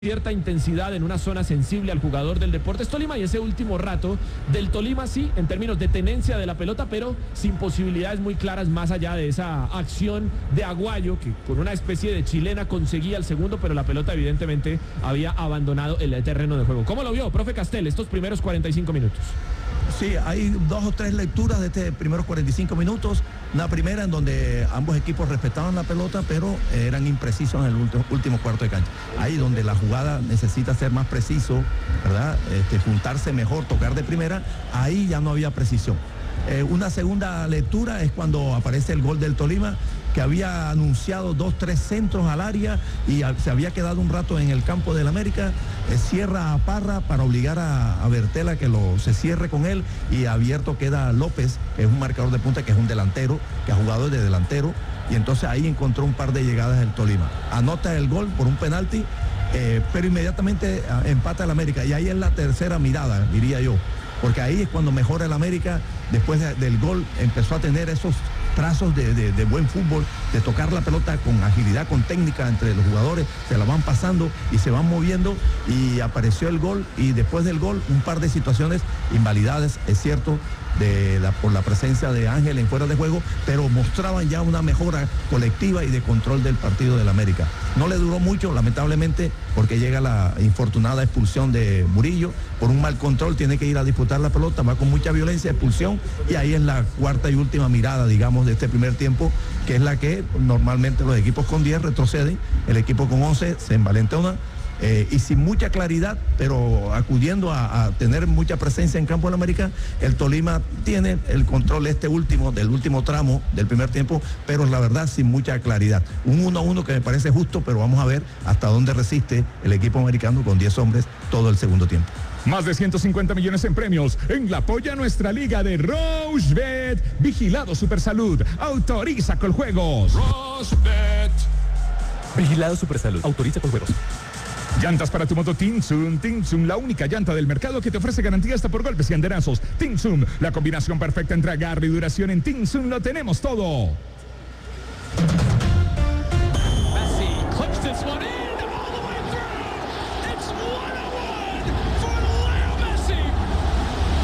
cierta intensidad en una zona sensible al jugador del Deportes Tolima, y ese último rato del Tolima sí, en términos de tenencia de la pelota, pero sin posibilidades muy claras más allá de esa acción de Aguayo, que con una especie de chilena conseguía el segundo, pero la pelota evidentemente había abandonado el terreno de juego. ¿Cómo lo vio, profe Castel, estos primeros 45 minutos? Sí, hay dos o tres lecturas de estos primeros 45 minutos. Una primera en donde ambos equipos respetaban la pelota, pero eran imprecisos en el último cuarto de cancha. Ahí donde la jugada necesita ser más preciso, ¿verdad? Juntarse mejor, tocar de primera, ahí ya no había precisión. Una segunda lectura es cuando aparece el gol del Tolima, que había anunciado 2-3 centros al área y se había quedado un rato en el campo del América. Cierra a Parra para obligar a Bertela que se cierre con él, y abierto queda López, que es un marcador de punta, que es un delantero, que ha jugado de delantero, y entonces ahí encontró un par de llegadas del Tolima. Anota el gol por un penalti, pero inmediatamente empata el América, y ahí es la tercera mirada, diría yo, porque ahí es cuando mejora el América. Después del gol empezó a tener esos trazos de buen fútbol, de tocar la pelota con agilidad, con técnica entre los jugadores, se la van pasando y se van moviendo, y apareció el gol, y después del gol un par de situaciones invalidadas, es cierto, por la presencia de Ángel en fuera de juego, pero mostraban ya una mejora colectiva y de control del partido del América. No le duró mucho, lamentablemente, porque llega la infortunada expulsión de Murillo por un mal control, tiene que ir a disputar la pelota, va con mucha violencia, expulsión, y ahí es la cuarta y última mirada, digamos, de este primer tiempo, que es la que normalmente los equipos con 10 retroceden, el equipo con 11 se envalentona, y sin mucha claridad, pero acudiendo a tener mucha presencia en campo del América. El Tolima tiene el control del último tramo del primer tiempo, pero la verdad sin mucha claridad. Un 1-1 que me parece justo, pero vamos a ver hasta dónde resiste el equipo americano con 10 hombres todo el segundo tiempo. Más de 150 millones en premios en la Polla Nuestra Liga de Rochebet. Vigilado Supersalud. Autoriza con juegos. Rochebet. Vigilado Supersalud. Autoriza con juegos. Llantas para tu moto Tinsun. Tinsun, la única llanta del mercado que te ofrece garantía hasta por golpes y andenazos. Tinsun, la combinación perfecta entre agarre y duración. En Tinsun lo tenemos todo.